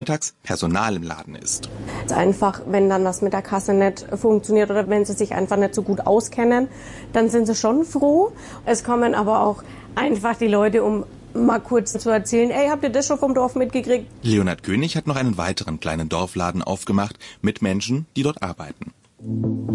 mittags Personal im Laden ist. Einfach, wenn dann was mit der Kasse nicht funktioniert oder wenn sie sich einfach nicht so gut auskennen, dann sind sie schon froh. Es kommen aber auch einfach die Leute, um mal kurz zu erzählen, ey, habt ihr das schon vom Dorf mitgekriegt? Leonhard König hat noch einen weiteren kleinen Dorfladen aufgemacht mit Menschen, die dort arbeiten.